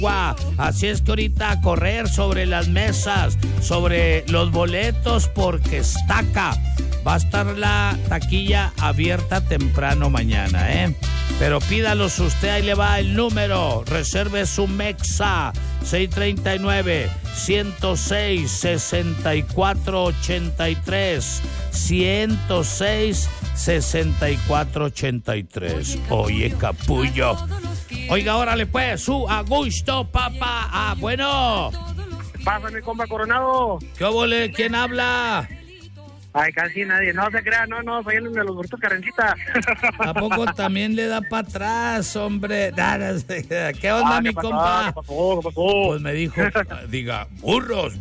Así es que ahorita a correr sobre las mesas, sobre los boletos, porque estaca. Va a estar la taquilla abierta temprano mañana, ¿eh? Pero pídalos usted, ahí le va el número. Reserve su Mexa, 639-106-6483. 106-6483. Oye, capullo. Oiga, órale pues, su a gusto, papá. Ah, bueno. Pásame, compa Coronado. ¿Qué óvole? ¿Quién habla? Ay, casi nadie. No se crea, no, soy el de los burritos Karencita. ¿A poco también le da para atrás, hombre? ¿Qué onda, mi compa? ¿Qué pasó? Pues me dijo, diga, burros.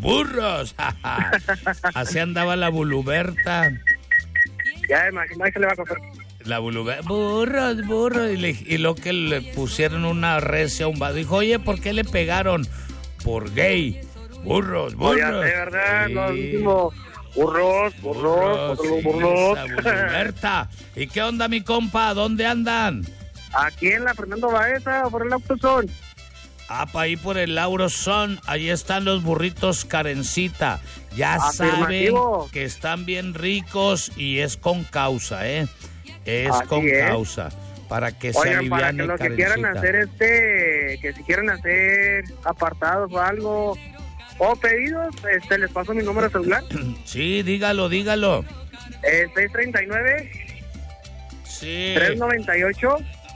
Así andaba la Buluberta. Ya imaginé que le va a coger. La Buluberta, burros. Y lo que le pusieron una recia a un vaso. Dijo, oye, ¿por qué le pegaron? Por gay. Burros. Oye, de verdad, sí. Lo último. Burros. Esa Buluberta. ¿Y qué onda, mi compa? ¿Dónde andan? Aquí en la Fernando Baeza, por el Autosón. Para ahí por el Laurosón, ahí están los burritos Karencita. Ya Afirmativo. saben que están bien ricos y es con causa, ¿eh? Es Así con es. causa. Para que se Oigan, para que aliviane lo que quieran hacer que si quieren hacer apartados o algo, o pedidos, les paso mi número de celular. Sí, dígalo. 639 Sí. 398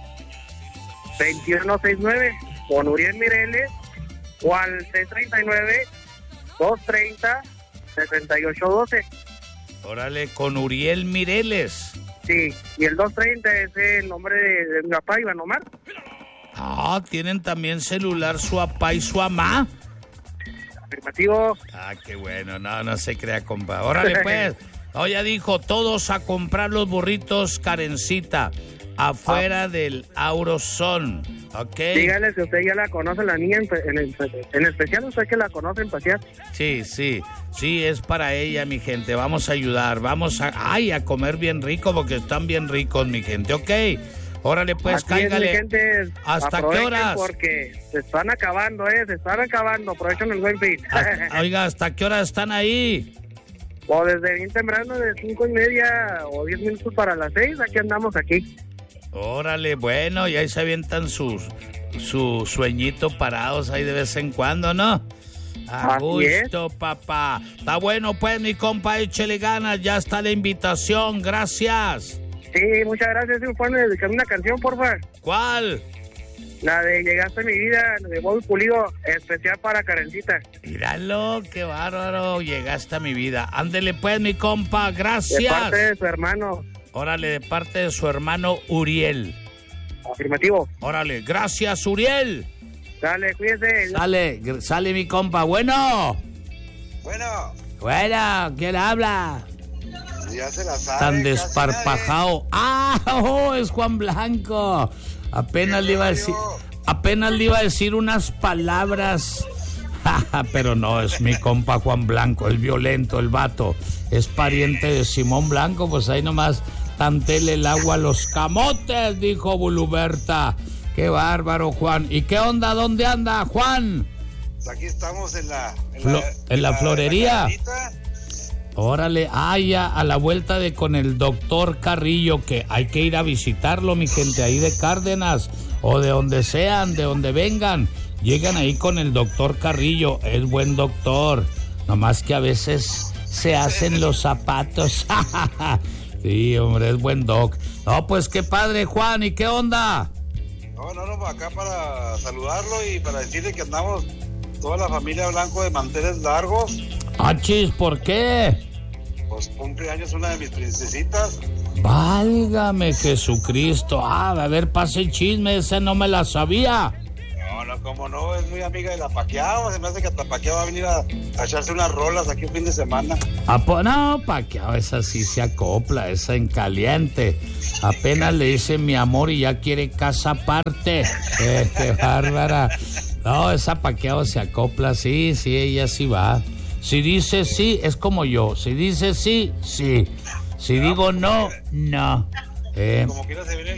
2169 con Uriel Mireles, o al 639 230 6812. Órale, con Uriel Mireles. Sí, y el 230 es el nombre de mi papá, Iván Omar. Ah, tienen también celular su papá y su mamá. Afirmativo. Ah, qué bueno, no se crea, compa. Órale, pues. No, ya dijo, todos a comprar los burritos Karencita, afuera del Aurozone, ¿ok? Dígale si usted ya la conoce, la niña, en especial usted que la conoce en Pasear. Sí, es para ella, mi gente. Vamos a ayudar, vamos a comer bien rico, porque están bien ricos, mi gente, ¿ok? Órale, pues, Así es, cáigale. mi gente, ¿Hasta qué horas? Porque se están acabando, aprovechen el buen fin. Oiga, ¿hasta qué horas están ahí? O desde bien temprano, de 5:30 o 10 minutos para las 6, aquí andamos aquí. Órale, bueno, y ahí se avientan su sueñito parados ahí de vez en cuando, ¿no? A gusto, papá. Está bueno, pues, mi compa, échele ganas, ya está la invitación, gracias. Sí, muchas gracias. ¿Me pueden dedicar una canción, por favor? ¿Cuál? La de Llegaste a mi vida, de Bobby Pulido, especial para Karencita. Míralo, qué bárbaro, llegaste a mi vida. Ándele, pues, mi compa, gracias. De parte de su hermano. Órale, de parte de su hermano Uriel. Afirmativo. Órale, gracias, Uriel. Dale, cuídese. Sale mi compa. Bueno, ¿quién habla? Ya se la sabe. Tan desparpajado. Es Juan Blanco. Apenas le iba a decir unas palabras. Pero no, es mi compa Juan Blanco, el violento, el vato. Es pariente de Simón Blanco, pues ahí nomás tantele el agua a los camotes, dijo Buluberta. Qué bárbaro, Juan. ¿Y qué onda? ¿Dónde anda, Juan? Aquí estamos en la florería. La Órale, ya a la vuelta de con el doctor Carrillo, que hay que ir a visitarlo, mi gente, ahí de Cárdenas, o de donde sean, de donde vengan, llegan ahí con el doctor Carrillo, es buen doctor, nomás que a veces se hacen los zapatos. Sí, hombre, es buen doc. No, pues qué padre, Juan, ¿y qué onda? No, acá para saludarlo y para decirle que andamos toda la familia Blanco de manteles largos. Chis, ¿por qué? Pues cumple años una de mis princesitas. Válgame Jesucristo. A ver, pase el chisme, esa no me la sabía. No, cómo no, es muy amiga de la Paquiao. Se me hace que hasta Paquiao va a venir a echarse unas rolas aquí el fin de semana. No, Paquiao, esa sí se acopla, esa en caliente. Apenas le dice mi amor y ya quiere casa aparte. Qué bárbara. No, esa Paquiao se acopla, sí, ella sí va. Si dice sí, es como yo. Si dice sí, sí. Si digo no, no. Como quiera se viene